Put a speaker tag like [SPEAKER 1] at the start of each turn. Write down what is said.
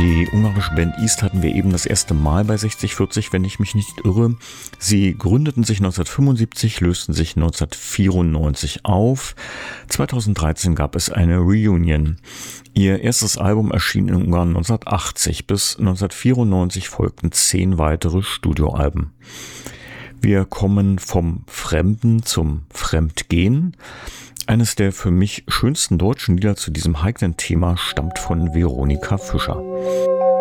[SPEAKER 1] Die ungarische Band East hatten wir eben das erste Mal bei 6040, wenn ich mich nicht irre. Sie gründeten sich 1975, lösten sich 1994 auf. 2013 gab es eine Reunion. Ihr erstes Album erschien in Ungarn 1980. Bis 1994 folgten 10 weitere Studioalben. Wir kommen vom Fremden zum Fremdgehen. Eines der für mich schönsten deutschen Lieder zu diesem heiklen Thema stammt von Veronika Fischer.